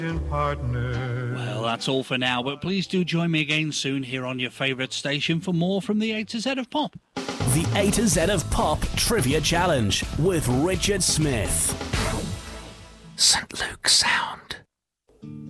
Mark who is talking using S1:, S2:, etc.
S1: partner.
S2: Well, that's all for now, but please do join me again soon here on your favourite station for more from the A to Z of Pop.
S3: The A to Z of Pop Trivia Challenge with Richard Smith.
S4: St. Luke's Sound.